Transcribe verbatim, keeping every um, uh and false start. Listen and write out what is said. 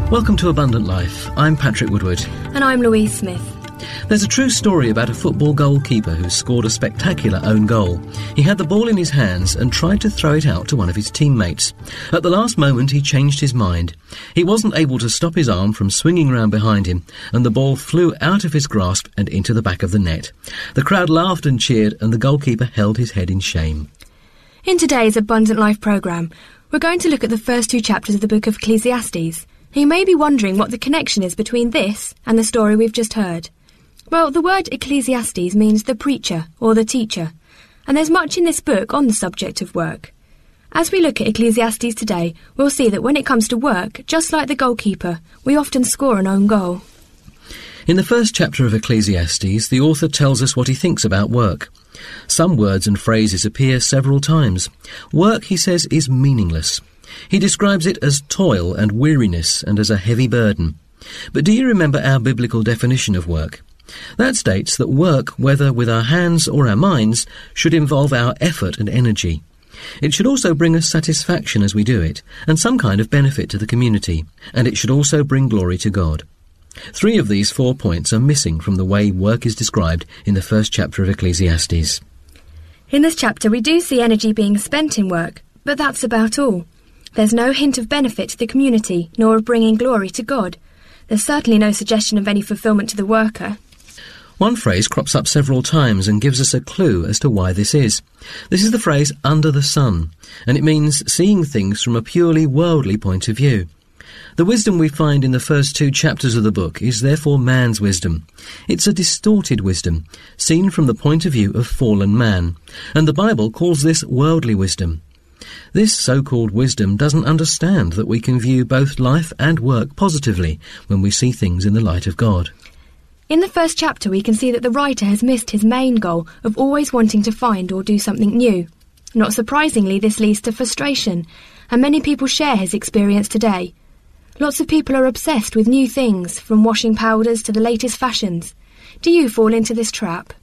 Welcome to Abundant Life. I'm Patrick Woodward. And I'm Louise Smith. There's a true story about a football goalkeeper who scored a spectacular own goal. He had the ball in his hands and tried to throw it out to one of his teammates. At the last moment, he changed his mind. He wasn't able to stop his arm from swinging round behind him, and the ball flew out of his grasp and into the back of the net. The crowd laughed and cheered, and the goalkeeper held his head in shame. In today's Abundant Life programme, we're going to look at the first two chapters of the book of Ecclesiastes. You may be wondering what the connection is between this and the story we've just heard. Well, the word Ecclesiastes means the preacher or the teacher, and there's much in this book on the subject of work. As we look at Ecclesiastes today, we'll see that when it comes to work, just like the goalkeeper, we often score an own goal. In the first chapter of Ecclesiastes, the author tells us what he thinks about work. Some words and phrases appear several times. Work, he says, is meaningless. He describes it as toil and weariness and as a heavy burden. But do you remember our biblical definition of work? That states that work, whether with our hands or our minds, should involve our effort and energy. It should also bring us satisfaction as we do it, and some kind of benefit to the community, and it should also bring glory to God. Three of these four points are missing from the way work is described in the first chapter of Ecclesiastes. In this chapter we do see energy being spent in work, but that's about all. There's no hint of benefit to the community, nor of bringing glory to God. There's certainly no suggestion of any fulfilment to the worker. One phrase crops up several times and gives us a clue as to why this is. This is the phrase under the sun, and it means seeing things from a purely worldly point of view. The wisdom we find in the first two chapters of the book is therefore man's wisdom. It's a distorted wisdom, seen from the point of view of fallen man, and the Bible calls this worldly wisdom. This so-called wisdom doesn't understand that we can view both life and work positively when we see things in the light of God. In the first chapter we can see that the writer has missed his main goal of always wanting to find or do something new. Not surprisingly, this leads to frustration, and many people share his experience today. Lots of people are obsessed with new things, from washing powders to the latest fashions. Do you fall into this trap?